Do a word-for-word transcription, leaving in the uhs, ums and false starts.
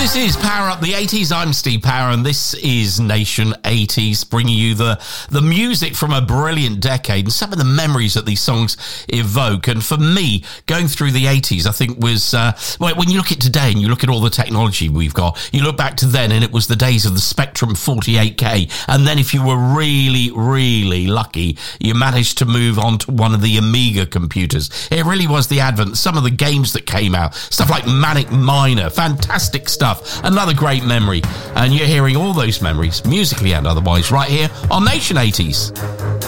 This is Power Up the eighties. I'm Steve Power, and this is Nation eighties, bringing you the, the music from a brilliant decade and some of the memories that these songs evoke. And for me, going through the eighties, I think was, uh, well, when you look at today and you look at all the technology we've got, you look back to then and it was the days of the Spectrum forty-eight K. And then if you were really, really lucky, you managed to move on to one of the Amiga computers. It really was the advent. Some of the games that came out, stuff like Manic Miner, fantastic stuff. Another great memory. And you're hearing all those memories, musically and otherwise, right here on Nation eighties.